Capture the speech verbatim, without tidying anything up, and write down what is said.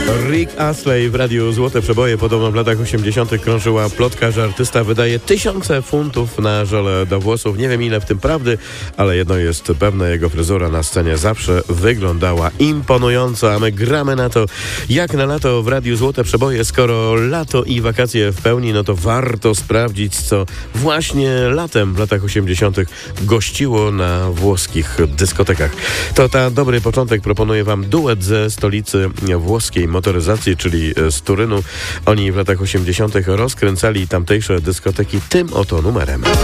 Rick Astley w radiu Złote Przeboje. Podobno w latach osiemdziesiątych krążyła plotka, że artysta wydaje tysiące funtów na żole do włosów. Nie wiem, ile w tym prawdy, ale jedno jest pewne, jego fryzura na scenie zawsze wyglądała imponująco, a my gramy na to, jak na lato w radiu Złote Przeboje. Skoro lato i wakacje w pełni, no to warto sprawdzić, co właśnie latem w latach osiemdziesiątych gościło na włoskich dyskotekach. To ta dobry początek. Proponuję wam duet ze stolicy włoskiej motoryzacji, czyli z Turynu. Oni w latach osiemdziesiątych rozkręcali tamtejsze dyskoteki tym oto numerem.